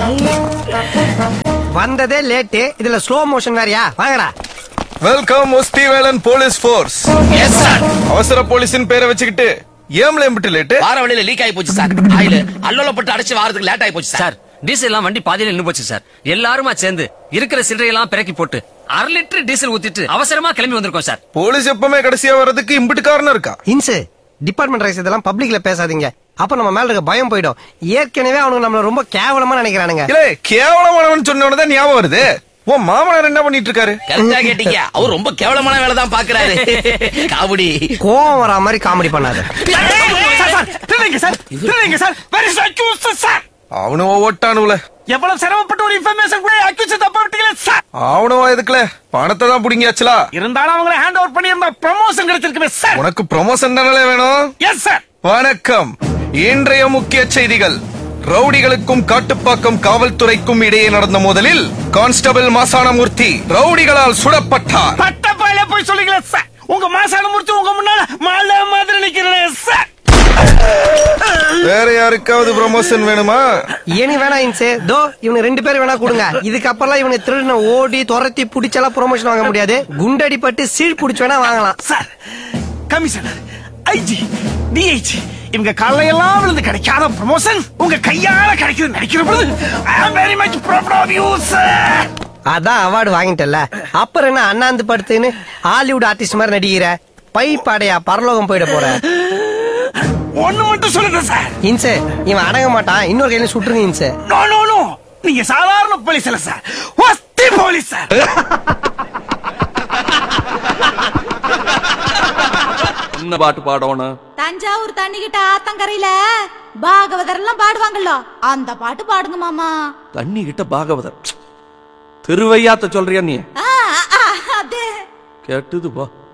வந்ததே லேட்டு, இதுல slow motion வேறயா? வாங்கடா. Welcome முஸ்திவேலன் police force. Yes sir. அவசர போலீஸின் பேரை வச்சுக்கிட்டு ஏம்ல எம்பிட்டு லேட்? வார வழியில லீக் ஆகி போச்சு சார். ஆயில் அல்லோலப்பட்டு அடிச்சு வாரத்துக்கு லேட் ஆகி போச்சு சார். டீசல் எல்லாம் வண்டி பாதியில நின்னு போச்சு சார். எல்லாருமா சேர்ந்து இருக்கிற சில்லறையெல்லாம் பிறக்கி போட்டு 1/2 லிட்டர் டீசல் ஊத்திட்டு அவசரமா கிளம்பி வந்திருக்கோம் சார். போலீஸ் எப்பவுமே கடைசியா வர்றதுக்கு இம்பிட்டு காரணம் இருக்கா? இன்சு டிபார்ட்மெண்ட் ரைஸ் இதெல்லாம் பப்ளிக்ல பேசாதீங்க. அப்ப நம்ம மேல இருக்க பயம் போயிடும். ஏற்கனவே அவனுக்கு நம்மள ரொம்ப கேவலமா நினைக்கிறானுங்க. இல்ல கேவலமானவன் சொன்ன உடனே ஞாபகம் வருது. உன் மாமனார் என்ன பண்ணிட்டு இருக்காரு? கரெக்டா கேட்டீங்க. அவர் ரொம்ப கேவலமான வேலை தான் பாக்குறாரு. காமெடி கோவம் வரா மாதிரி காமெடி பண்ணாத. அவனும் ஓட்டானுல எவ்வளவு சிரமப்பட்டு ஒரு இன்ஃபர்மேஷன் கூட அக்யூஸ் தப்பா விட்டீங்களே சார். அவனும் எதுக்குல பணத்தை தான் புடிங்கியாச்சுலா. இருந்தாலும் அவங்கள ஹேண்ட் ஓவர் பண்ணி இருந்தா ப்ரமோஷன் கிடைச்சிருக்குமே சார். உனக்கு ப்ரமோஷன் தானே வேணும்? Yes sir. வணக்கம். இன்றைய முக்கிய செய்திகள். ரவுடிகளுக்கும் காட்டுப்பாக்கம் காவல்துறைக்கும் இடையே நடந்த மோதலில் கான்ஸ்டபிள் மாசானமூர்த்தி ரவுடிகளால் சுடப்பட்டார். பட்டப்பாயில போய் சொல்லுங்களே சார். உங்க மாசானமூர்த்தி உங்க முன்னால மாலை மாதிரி நிக்கிறேன் சார். வேற யாருக்காவது ப்ரமோஷன் வேணுமா? ஏனி வேணா இன்சு. தோ இவனு 2 பேர் வேணா கொடுங்க. இதுக்கப்புறம் இவனை திருடின ஓடி துரத்தி புடிச்செல்லாம் ப்ரமோஷன் வாங்க முடியாது. குண்டடி பட்டு சீல் புடிச்சு வேணா வாங்கலாம் சார். கமிஷனர், ஐஜி, டிஐஜி இவங்க காலையெல்லாம் விழுந்து கிடைக்காத ப்ரமோஷன் உங்க கையால கிடைக்குது நினைக்கிற பொழுது ஐ am very much proud of you sir. அதான் அவார்டு வாங்கிட்டல. அப்புறம் என்ன அண்ணாந்து படுத்துன்னு ஹாலிவுட் ஆர்டிஸ்ட் மாதிரி நடிக்கிற? பை பாடையா பரலோகம் போயிட போற? ஒண்ணு மட்டும் சொல்லுங்க சார். இன்சு இவன் அடங்க மாட்டான். இன்னொரு கையில சுட்டுருங்க இன்சு. நோ நோ நோ, நீங்க சாதாரண போலீஸ் இல்ல சார், வஸ்தி போலீஸ் சார். என்ன பாட்டு பாடணும்? தஞ்சாவூர் தண்ணிக்கிட்ட ஆத்தங்கரையில பாகவதர் எல்லாம் பாடுவாங்கல்ல, அந்த பாட்டு பாடுங்க மாமா. தண்ணி கிட்ட பாகவதர் திருவையாத்த சொல்றியா நீ? அது கேட்டுது பா.